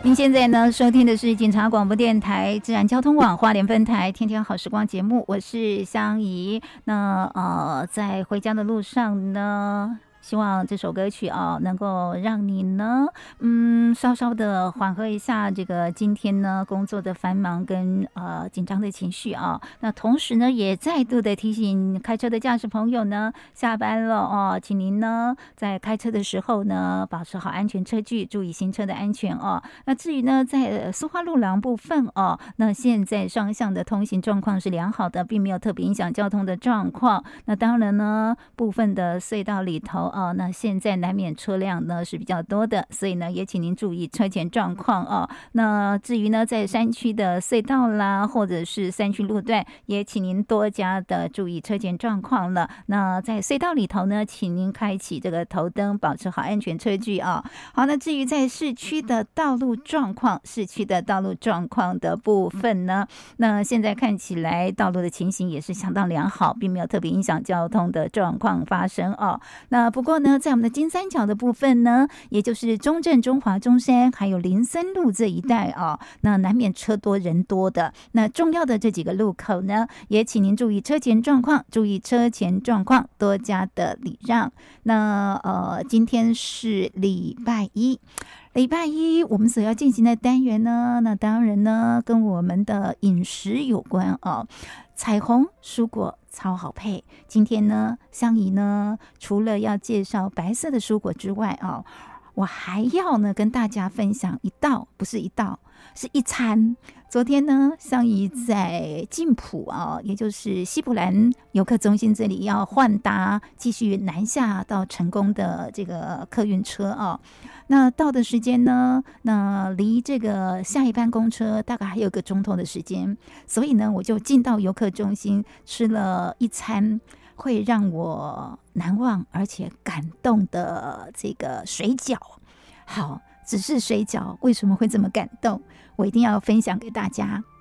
您现在呢收听的是警察广播电台自然交通网花莲分台天天好时光节目，我是香怡。那在回家的路上呢，希望这首歌曲能够让你呢稍稍的缓和一下这个今天呢工作的繁忙跟紧张的情绪那同时呢也再度的提醒开车的驾驶朋友呢，下班了请您呢在开车的时候呢保持好安全车距，注意行车的安全那至于呢在苏花路廊部分那现在双向的通行状况是良好的，并没有特别影响交通的状况。那当然呢部分的隧道里头那现在难免车辆呢是比较多的，所以呢也请您注意车前状况那至于呢在山区的隧道啦，或者是山区路段，也请您多加的注意车前状况了。那在隧道里头呢，请您开启这个头灯，保持好安全车距好，那至于在市区的道路状况的部分呢，那现在看起来道路的情形也是相当良好，并没有特别影响交通的状况发生那不过呢在我们的金三角的部分呢，也就是中正、中华、中山还有林森路这一带那难免车多人多的。那重要的这几个路口呢，也请您注意车前状况，多加的礼让。那今天是礼拜一我们所要进行的单元呢，那当然呢跟我们的饮食有关彩虹蔬果超好配。今天呢香怡呢除了要介绍白色的蔬果之外我还要呢跟大家分享不是一道是一餐。昨天呢香怡在静浦也就是西普兰游客中心这里要换搭继续南下到成功的这个客运车那到的时间呢，那离这个下一班公车大概还有1个钟头的时间，所以呢我就进到游客中心吃了一餐会让我难忘而且感动的这个水饺。好，只是水饺为什么会这么感动，我一定要分享给大家。